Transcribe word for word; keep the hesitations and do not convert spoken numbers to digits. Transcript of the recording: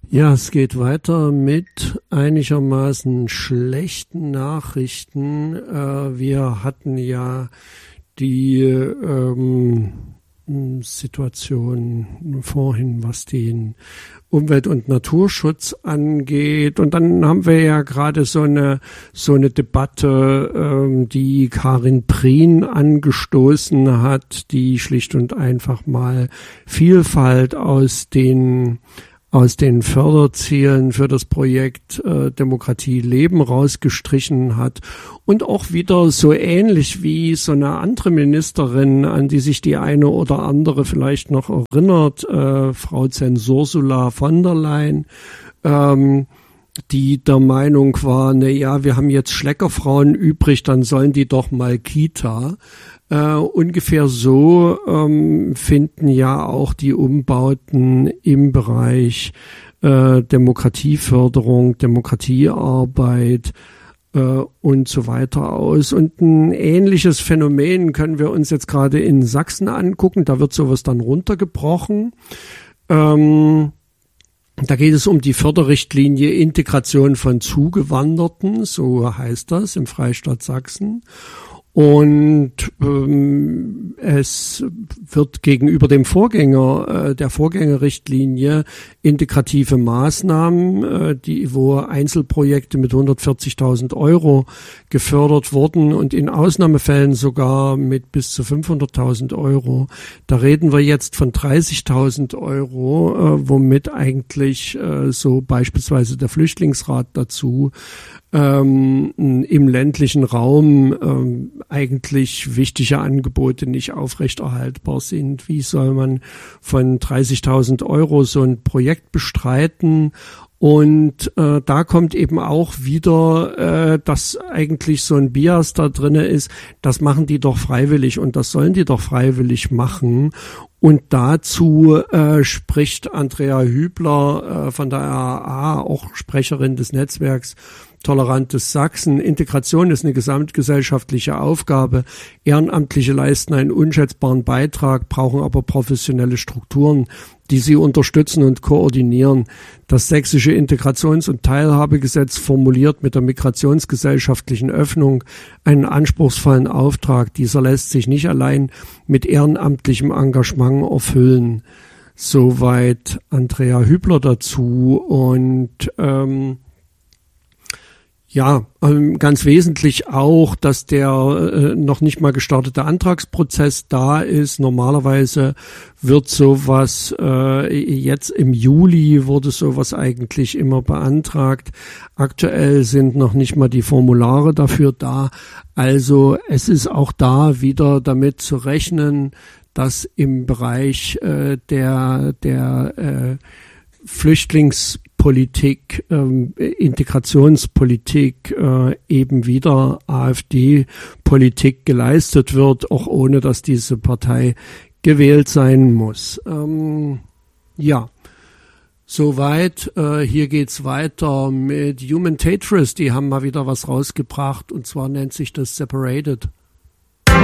Ja, es geht weiter mit einigermaßen schlechten Nachrichten. Äh, wir hatten ja die ähm, Situation vorhin, was den Umwelt- und Naturschutz angeht. Und dann haben wir ja gerade so eine so eine Debatte, ähm, die Karin Prien angestoßen hat, die schlicht und einfach mal Vielfalt aus den aus den Förderzielen für das Projekt äh, Demokratie leben rausgestrichen hat und auch wieder so ähnlich wie so eine andere Ministerin, an die sich die eine oder andere vielleicht noch erinnert, äh, Frau Zensursula von der Leyen, ähm, die der Meinung war, na ja, wir haben jetzt Schleckerfrauen übrig, dann sollen die doch mal Kita. Äh, ungefähr so ähm, finden ja auch die Umbauten im Bereich äh, Demokratieförderung, Demokratiearbeit äh, und so weiter aus. Und ein ähnliches Phänomen können wir uns jetzt gerade in Sachsen angucken. Da wird sowas dann runtergebrochen. Ähm, Da geht es um die Förderrichtlinie Integration von Zugewanderten, so heißt das im Freistaat Sachsen. Und ähm, es wird gegenüber dem Vorgänger, äh, der Vorgängerrichtlinie integrative Maßnahmen, äh, die wo Einzelprojekte mit hundertvierzigtausend Euro gefördert wurden und in Ausnahmefällen sogar mit bis zu fünfhunderttausend Euro. Da reden wir jetzt von dreißigtausend Euro, äh, womit eigentlich äh, so beispielsweise der Flüchtlingsrat dazu ähm, im ländlichen Raum ähm, eigentlich wichtige Angebote nicht aufrechterhaltbar sind. Wie soll man von dreißigtausend Euro so ein Projekt bestreiten? Und äh, da kommt eben auch wieder, äh, dass eigentlich so ein Bias da drinne ist, das machen die doch freiwillig und das sollen die doch freiwillig machen. Und dazu äh, spricht Andrea Hübler äh, von der R A A, auch Sprecherin des Netzwerks Tolerantes Sachsen. Integration ist eine gesamtgesellschaftliche Aufgabe. Ehrenamtliche leisten einen unschätzbaren Beitrag, brauchen aber professionelle Strukturen, die sie unterstützen und koordinieren. Das sächsische Integrations- und Teilhabegesetz formuliert mit der migrationsgesellschaftlichen Öffnung einen anspruchsvollen Auftrag. Dieser lässt sich nicht allein mit ehrenamtlichem Engagement erfüllen. Soweit Andrea Hübler dazu. Und ähm, Ja, ganz wesentlich auch, dass der äh, noch nicht mal gestartete Antragsprozess da ist. Normalerweise wird sowas, äh, jetzt im Juli wurde sowas eigentlich immer beantragt. Aktuell sind noch nicht mal die Formulare dafür da. Also es ist auch da wieder damit zu rechnen, dass im Bereich äh, der, der äh, Flüchtlingspolitik, ähm, Integrationspolitik äh, eben wieder AfD-Politik geleistet wird, auch ohne dass diese Partei gewählt sein muss. Ähm, ja, soweit. Äh, hier geht's weiter mit Human Tetris. Die haben mal wieder was rausgebracht und zwar nennt sich das Separated.